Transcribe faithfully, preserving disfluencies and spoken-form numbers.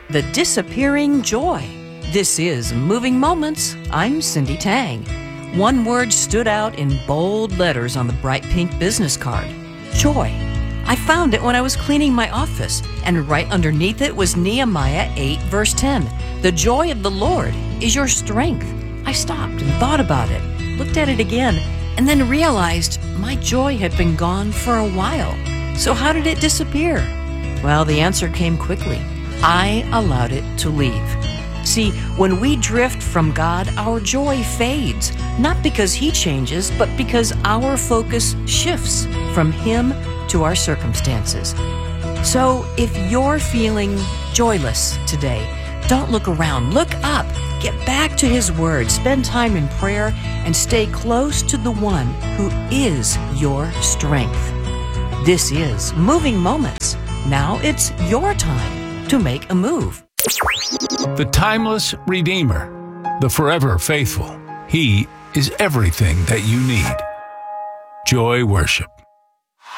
The disappearing joy. This is Moving Moments. I'm Cindy Tang. One word stood out in bold letters on the bright pink business card: joy. I found it when I was cleaning my office, and right underneath it was Nehemiah eight, verse ten. The joy of the Lord is your strength. I stopped and thought about it, looked at it again, and then realized my joy had been gone for a while. So how did it disappear? Well, the answer came quickly. I allowed it to leave. See, when we drift from God, our joy fades, not because He changes, but because our focus shifts from Him to our circumstances. So if you're feeling joyless today, don't look around, look up, get back to His Word, spend time in prayer, and stay close to the one who is your strength. This is Moving Moments. Now it's your time to make a move. The timeless Redeemer, the forever faithful. He is everything that you need. Joy Worship.